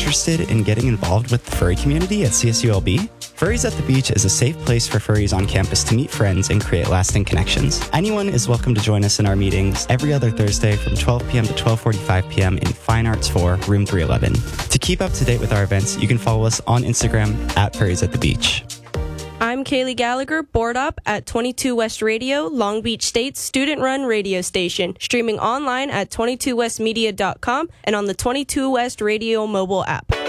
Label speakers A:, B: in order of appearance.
A: interested in getting involved with the furry community at CSULB? Furries at the Beach is a safe place for furries on campus to meet friends and create lasting connections. Anyone is welcome to join us in our meetings every other Thursday from 12 p.m. to 12:45 p.m. in Fine Arts 4, Room 311. To keep up to date with our events, you can follow us on Instagram at Furries at the Beach.
B: I'm Kaylee Gallagher, board op at 22 West Radio, Long Beach State's student-run radio station, streaming online at 22westmedia.com and on the 22 West Radio mobile app.